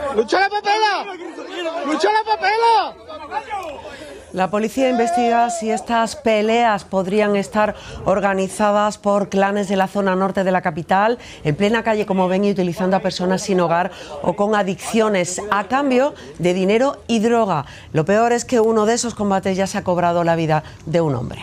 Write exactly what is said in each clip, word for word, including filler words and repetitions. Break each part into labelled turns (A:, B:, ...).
A: ¡Lucha la papela! ¡Lucha la papela!
B: La policía investiga si estas peleas podrían estar organizadas por clanes de la zona norte de la capital, en plena calle, como ven, y utilizando a personas sin hogar o con adicciones a cambio de dinero y droga. Lo peor es que uno de esos combates ya se ha cobrado la vida de un hombre.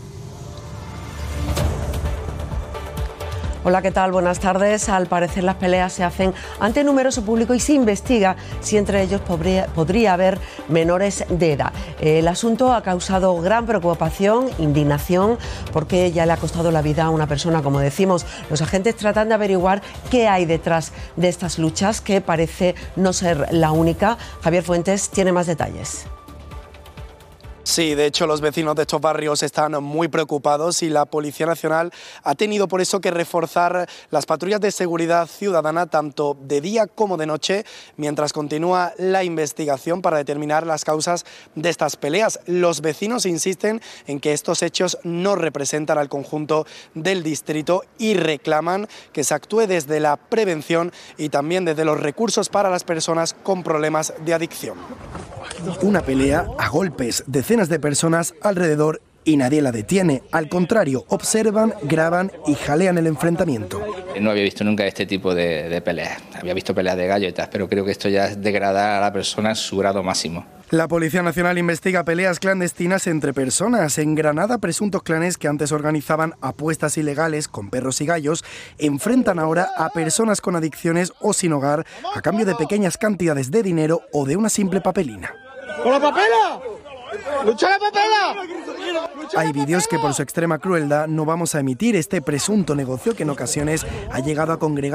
B: Hola, ¿qué tal? Buenas tardes. Al parecer las peleas se hacen ante numeroso público y se investiga si entre ellos podría, podría haber menores de edad. El asunto ha causado gran preocupación, indignación, porque ya le ha costado la vida a una persona, como decimos. Los agentes tratan de averiguar qué hay detrás de estas luchas, que parece no ser la única. Javier Fuentes tiene más detalles.
C: Sí, de hecho los vecinos de estos barrios están muy preocupados y la Policía Nacional ha tenido por eso que reforzar las patrullas de seguridad ciudadana tanto de día como de noche, mientras continúa la investigación para determinar las causas de estas peleas. Los vecinos insisten en que estos hechos no representan al conjunto del distrito y reclaman que se actúe desde la prevención y también desde los recursos para las personas con problemas de adicción.
D: Una pelea a golpes, decenas de personas alrededor y nadie la detiene. Al contrario, observan, graban y jalean el enfrentamiento.
E: No había visto nunca este tipo de, de peleas. Había visto peleas de gallo y tal, pero creo que esto ya es degradar a la persona en su grado máximo.
D: La Policía Nacional investiga peleas clandestinas entre personas. En Granada, presuntos clanes que antes organizaban apuestas ilegales con perros y gallos enfrentan ahora a personas con adicciones o sin hogar a cambio de pequeñas cantidades de dinero o de una simple papelina.
A: ¡Con la papela! ¡Lucha la papela!
D: Hay vídeos que por su extrema crueldad no vamos a emitir. Este presunto negocio que en ocasiones ha llegado a congregar